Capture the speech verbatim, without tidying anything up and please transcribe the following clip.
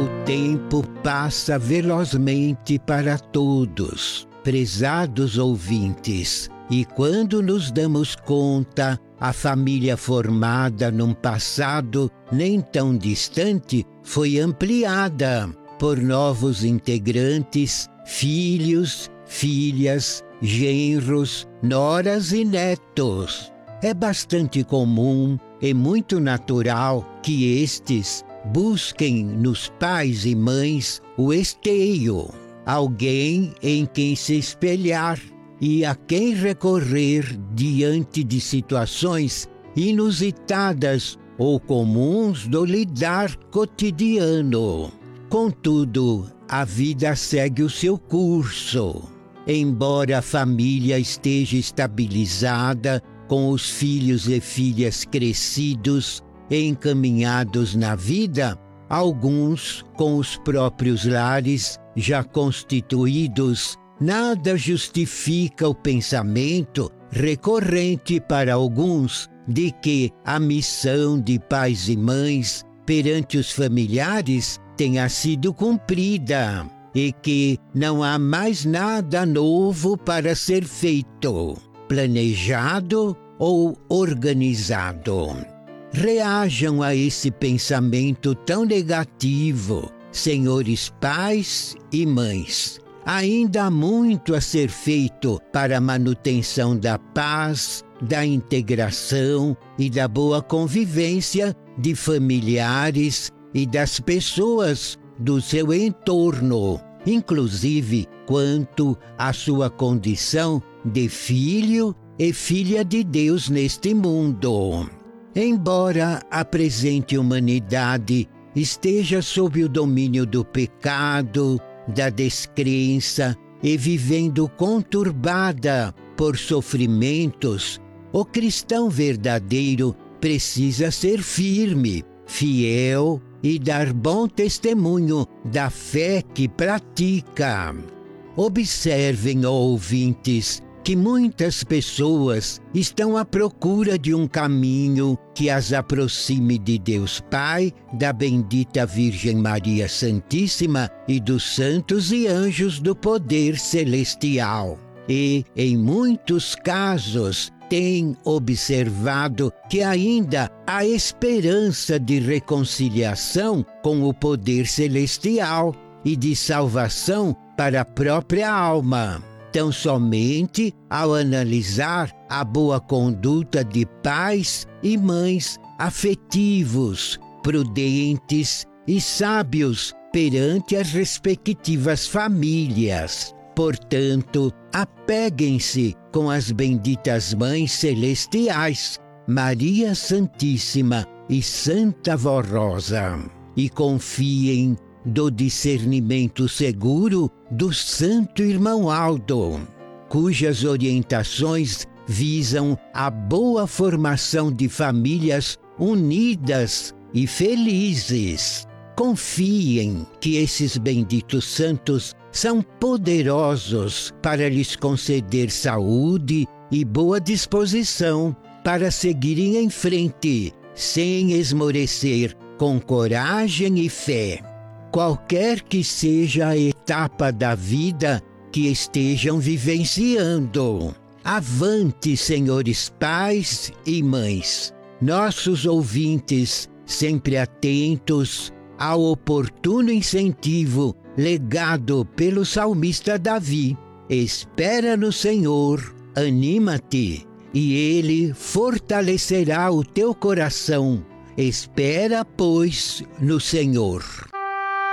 O tempo passa velozmente para todos, prezados ouvintes, e quando nos damos conta, a família formada num passado nem tão distante foi ampliada por novos integrantes, filhos, filhas, genros, noras e netos. É bastante comum e muito natural que estes busquem nos pais e mães o esteio, alguém em quem se espelhar e a quem recorrer diante de situações inusitadas ou comuns do lidar cotidiano. Contudo, a vida segue o seu curso. Embora a família esteja estabilizada, com os filhos e filhas crescidos e encaminhados na vida, alguns com os próprios lares já constituídos, nada justifica o pensamento recorrente para alguns de que a missão de pais e mães perante os familiares tenha sido cumprida e que não há mais nada novo para ser feito, planejado ou organizado. Reajam a esse pensamento tão negativo, senhores pais e mães. Ainda há muito a ser feito para a manutenção da paz, da integração e da boa convivência de familiares e das pessoas do seu entorno, inclusive quanto à sua condição de filho e filha de Deus neste mundo. Embora a presente humanidade esteja sob o domínio do pecado, da descrença e vivendo conturbada por sofrimentos, o cristão verdadeiro precisa ser firme, fiel e dar bom testemunho da fé que pratica. Observem, ouvintes, que muitas pessoas estão à procura de um caminho que as aproxime de Deus Pai, da bendita Virgem Maria Santíssima e dos santos e anjos do poder celestial. E, em muitos casos, têm observado que ainda há esperança de reconciliação com o poder celestial e de salvação para a própria alma. Tão somente ao analisar a boa conduta de pais e mães afetivos, prudentes e sábios perante as respectivas famílias. Portanto, apeguem-se com as benditas mães celestiais, Maria Santíssima e Santa Vó Rosa, e confiem do discernimento seguro do Santo Irmão Aldo, cujas orientações visam a boa formação de famílias unidas e felizes. Confiem que esses benditos santos são poderosos para lhes conceder saúde e boa disposição para seguirem em frente, sem esmorecer, com coragem e fé. Qualquer que seja a etapa da vida que estejam vivenciando. Avante, senhores pais e mães, nossos ouvintes, sempre atentos ao oportuno incentivo legado pelo salmista Davi. Espera no Senhor, anima-te, e Ele fortalecerá o teu coração. Espera, pois, no Senhor.